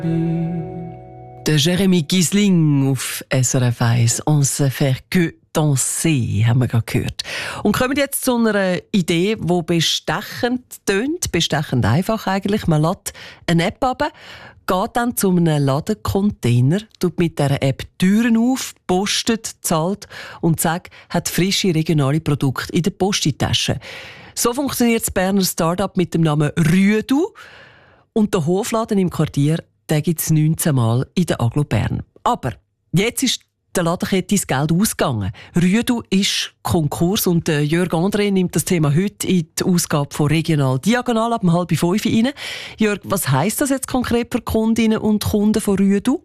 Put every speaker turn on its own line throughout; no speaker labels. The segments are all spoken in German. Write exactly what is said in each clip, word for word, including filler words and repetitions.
Der Jeremy Gisling auf S R F eins. «On se fait que danser», haben wir gerade gehört. Und kommen jetzt zu einer Idee, die bestechend tönt, bestechend einfach eigentlich. Man lädt eine App runter, geht dann zu einem Ladencontainer, tut mit dieser App Türen auf, postet, zahlt und sagt, hat frische regionale Produkte in der Postitasche. So funktioniert das Berner Start-up mit dem Namen Rüedu. Und der Hofladen im Quartier, den gibt es neunzehn Mal in der Aglo Bern. Aber jetzt ist der Ladenkette das Geld ausgegangen. Rüedu ist Konkurs und Jörg André nimmt das Thema heute in die Ausgabe von Regional Diagonal ab um halb fünf rein. Jörg, was heisst das jetzt konkret für Kundinnen und Kunden von Rüedu?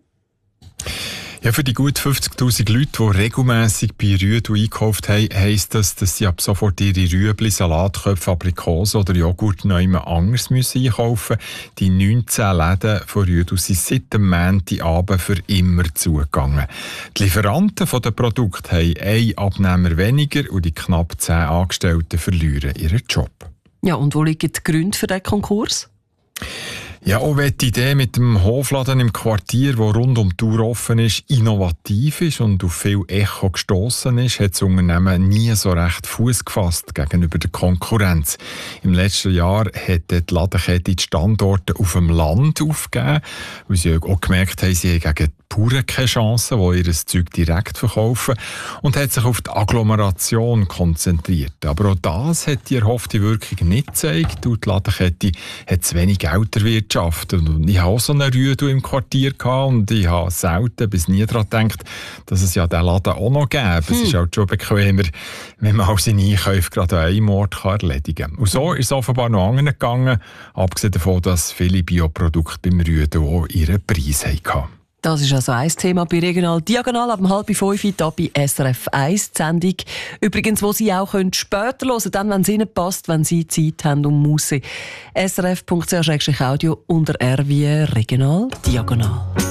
Ja, für die gut fünfzigtausend Leute, die regelmässig bei Rüedu eingekauft haben, heisst das, dass sie ab sofort ihre Rüebli, Salatköpfe, Aprikosen oder Joghurt noch immer anders müssen einkaufen müssen. Die neunzehn Läden von Rüedu sind seit dem Montagabend für immer zugegangen. Die Lieferanten der Produkte haben einen Abnehmer weniger und die knapp zehn Angestellten verlieren ihren Job.
Ja, und wo liegen die Gründe für diesen Konkurs?
Ja, auch wenn die Idee mit dem Hofladen im Quartier, der rund um die Uhr offen ist, innovativ ist und auf viel Echo gestossen ist, hat das Unternehmen nie so recht Fuß gefasst gegenüber der Konkurrenz. Im letzten Jahr hat die Ladenkette die Standorte auf dem Land aufgegeben, weil sie auch gemerkt haben, sie haben gegen die Bauern keine Chance, die ihr Zeug direkt verkaufen, und hat sich auf die Agglomeration konzentriert. Aber auch das hat die erhoffte Wirkung nicht gezeigt. Die Ladenkette hat zu wenig Geld erwirtschaftet. Und ich hatte auch so eine Rüedu im Quartier und ich habe selten bis nie daran gedacht, dass es ja diesen Laden auch noch gäbe. Hm. Es ist halt schon bequemer, wenn man all seine Einkäufe gerade an einem Ort erledigen kann. Und so ist es offenbar noch anderen gegangen, abgesehen davon, dass viele Bioprodukte beim Rüedu auch ihren Preis hatten.
Das ist also ein Thema bei Regional Diagonal ab um halb fünf hier bei S R F eins. Die Sendung, übrigens, wo Sie auch später hören können, dann, wenn es Ihnen passt, wenn Sie Zeit haben und Musse. S R F punkt c h audio unter R wie Regional Diagonal.